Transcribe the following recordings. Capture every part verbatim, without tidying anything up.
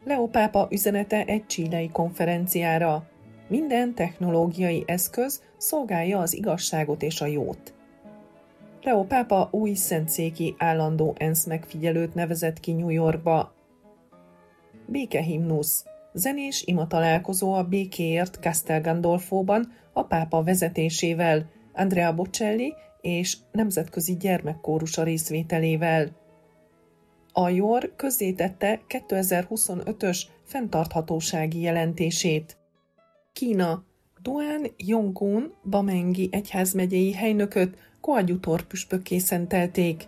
Leó pápa üzenete egy chilei konferenciára. Minden technológiai eszköz szolgálja az igazságot és a jót. Leó pápa új szentszéki állandó ENSZ megfigyelőt nevezett ki New Yorkba. Békehimnusz. Zenés ima találkozó a békéért Castel Gandolfóban a pápa vezetésével, Andrea Bocelli és nemzetközi gyermekkórusa részvételével. A jor közzétette kétezer-huszonötös fenntarthatósági jelentését. Kína. Duan Yonggun Bamengi egyházmegyei helynököt koadjutor püspökké szentelték.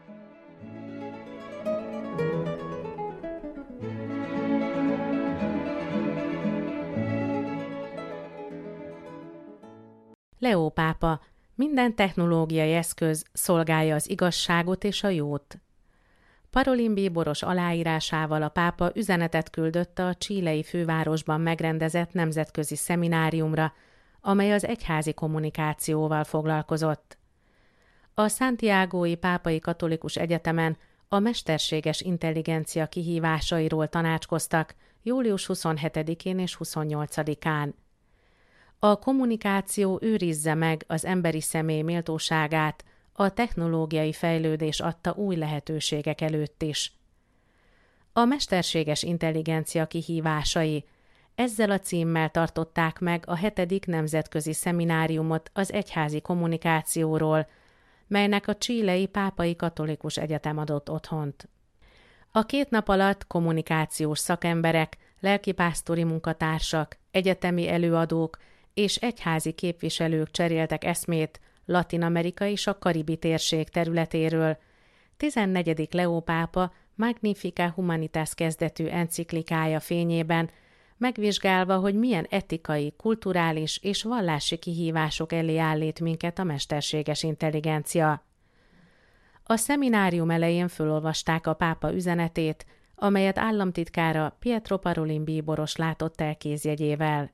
Leó pápa, minden technológiai eszköz szolgálja az igazságot és a jót. Parolin bíboros aláírásával a pápa üzenetet küldött a chilei fővárosban megrendezett nemzetközi szemináriumra, amely az egyházi kommunikációval foglalkozott. A Santiagói Pápai Katolikus Egyetemen a mesterséges intelligencia kihívásairól tanácskoztak július huszonhetedikén és huszonnyolcadikán. A kommunikáció őrizze meg az emberi személy méltóságát, a technológiai fejlődés adta új lehetőségek előtt is. A mesterséges intelligencia kihívásai, ezzel a címmel tartották meg a hetedik nemzetközi szemináriumot az egyházi kommunikációról, melynek a chilei Pápai Katolikus Egyetem adott otthont. A két nap alatt kommunikációs szakemberek, lelkipásztori munkatársak, egyetemi előadók és egyházi képviselők cseréltek eszmét Latin-Amerika és a Karibi térség területéről. tizennegyedik Leó pápa Magnificat Humanitas kezdetű enciklikája fényében, megvizsgálva, hogy milyen etikai, kulturális és vallási kihívások elé állít minket a mesterséges intelligencia. A szeminárium elején fölolvasták a pápa üzenetét, amelyet államtitkára Pietro Parolin bíboros látott el kézjegyével.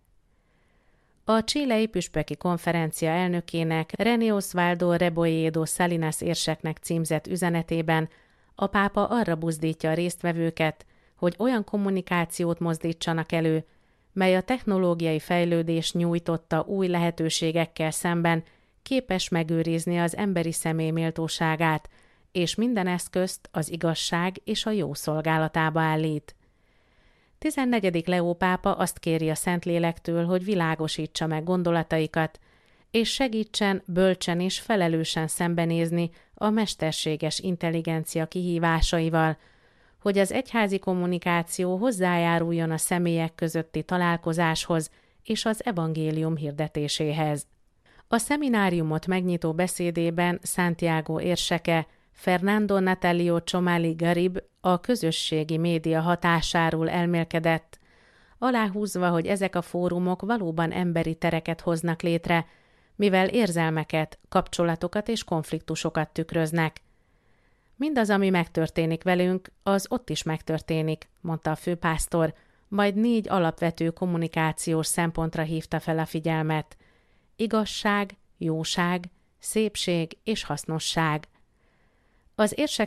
A chilei püspöki konferencia elnökének, René Osvaldo Rebolledo Salinas érseknek címzett üzenetében a pápa arra buzdítja a résztvevőket, hogy olyan kommunikációt mozdítsanak elő, mely a technológiai fejlődés nyújtotta új lehetőségekkel szemben képes megőrizni az emberi személy méltóságát, és minden eszközt az igazság és a jó szolgálatába állít. tizennegyedik Leó pápa azt kéri a Szentlélektől, hogy világosítsa meg gondolataikat, és segítsen bölcsen és felelősen szembenézni a mesterséges intelligencia kihívásaival, hogy az egyházi kommunikáció hozzájáruljon a személyek közötti találkozáshoz és az evangélium hirdetéséhez. A szemináriumot megnyitó beszédében Santiago érseke Fernando Natalio Chomali Garib a közösségi média hatásáról elmélkedett, aláhúzva, hogy ezek a fórumok valóban emberi tereket hoznak létre, mivel érzelmeket, kapcsolatokat és konfliktusokat tükröznek. Mindaz, ami megtörténik velünk, az ott is megtörténik, mondta a főpásztor, majd négy alapvető kommunikációs szempontra hívta fel a figyelmet. Igazság, jóság, szépség és hasznosság. Az érsek